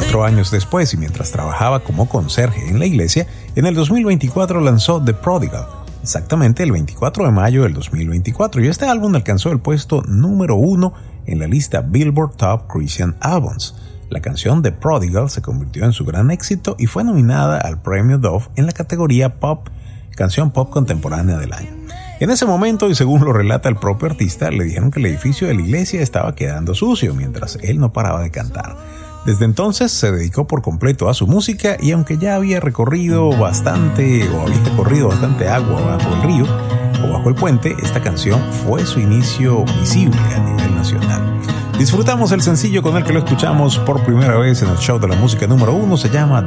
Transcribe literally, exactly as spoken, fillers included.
Cuatro años después, y mientras trabajaba como conserje en la iglesia, en el dos mil veinticuatro lanzó The Prodigal, exactamente el veinticuatro de mayo del dos mil veinticuatro, y este álbum alcanzó el puesto número uno en la lista Billboard Top Christian Albums. La canción The Prodigal se convirtió en su gran éxito y fue nominada al premio Dove en la categoría Pop, Canción Pop Contemporánea del Año. En ese momento, y según lo relata el propio artista, le dijeron que el edificio de la iglesia estaba quedando sucio mientras él no paraba de cantar. Desde entonces se dedicó por completo a su música, y aunque ya había recorrido bastante o había corrido bastante agua bajo el río o bajo el puente, esta canción fue su inicio visible a nivel nacional. Disfrutamos el sencillo con el que lo escuchamos por primera vez en el show de la música número uno, se llama